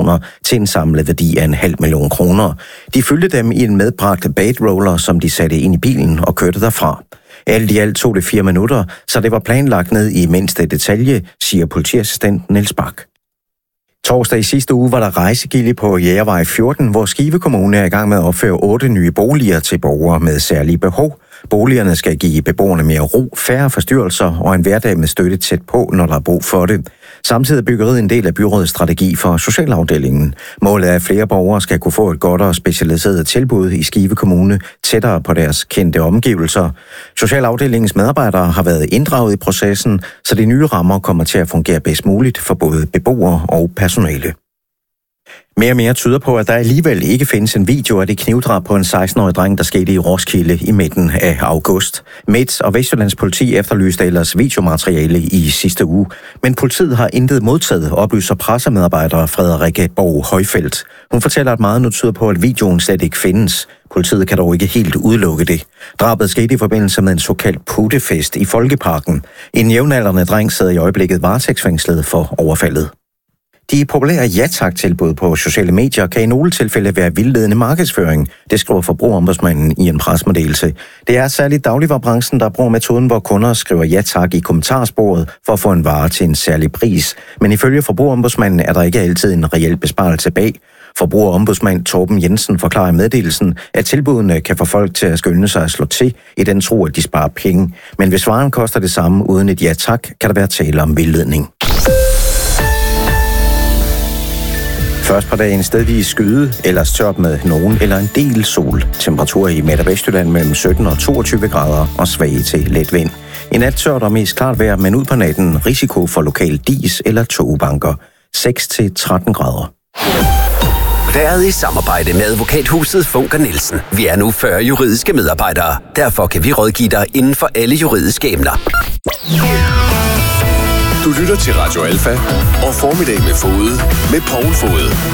personer til en samlet værdi af 500.000 kroner. De fyldte dem i en medbragt bait-roller, som de satte ind i bilen og kørte derfra. Alt i alt tog det 4 minutter, så det var planlagt ned i mindste detalje, siger politiassistent Niels Bak. Torsdag i sidste uge var der rejsegilde på Jægervej 14, hvor Skive Kommune er i gang med at opføre 8 nye boliger til borgere med særlige behov. Boligerne skal give beboerne mere ro, færre forstyrrelser og en hverdag med støtte tæt på, når der er brug for det. Samtidig er byggeriet en del af byrådets strategi for socialafdelingen. Målet er, at flere borgere skal kunne få et godt og specialiseret tilbud i Skive Kommune tættere på deres kendte omgivelser. Socialafdelingens medarbejdere har været inddraget i processen, så de nye rammer kommer til at fungere bedst muligt for både beboere og personale. Mere og mere tyder på, at der alligevel ikke findes en video af det knivdrab på en 16-årig dreng, der skete i Roskilde i midten af august. Midt- og Vestjyllands politi efterlyste ellers videomateriale i sidste uge, men politiet har intet modtaget, oplyser pressemedarbejder Frederikke Borg Højfeldt. Hun fortæller, at meget nu tyder på, at videoen slet ikke findes. Politiet kan dog ikke helt udelukke det. Drabet skete i forbindelse med en såkaldt puttefest i Folkeparken. En jævnaldrende dreng sidder i øjeblikket varetægtsfængslet for overfaldet. De populære ja-tak-tilbud på sociale medier kan i nogle tilfælde være vildledende markedsføring, det skriver Forbrugerombudsmanden i en pressemeddelelse. Det er særligt dagligvarebranchen, der bruger metoden, hvor kunder skriver ja-tak i kommentarsporet for at få en vare til en særlig pris. Men ifølge Forbrugerombudsmanden er der ikke altid en reel besparelse bag. Forbrugerombudsmand Torben Jensen forklarer i meddelelsen, at tilbudene kan få folk til at skynde sig at slå til i den tro, at de sparer penge. Men hvis varen koster det samme uden et ja-tak, kan der være tale om vildledning. Først på dagen stedvis skyde, ellers tørt med nogen eller en del sol. Temperaturer i Midt- og Vestjylland mellem 17 og 22 grader og svage til let vind. I nat tørt og mest klart vejr, men ud på natten risiko for lokal dis eller togbanker. 6-13 grader. Været i samarbejde med advokathuset Funker Nielsen. Vi er nu 40 juridiske medarbejdere. Derfor kan vi rådgive dig inden for alle juridiske emner. Du lytter til Radio Alfa og Formiddag med Fode med Poul Fode.